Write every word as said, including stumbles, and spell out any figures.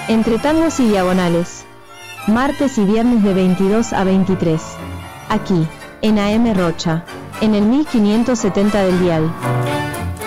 Entre tangos y diagonales. Martes y viernes de veintidós a veintitrés. Aquí, en A M Rocha, en el mil quinientos setenta del dial.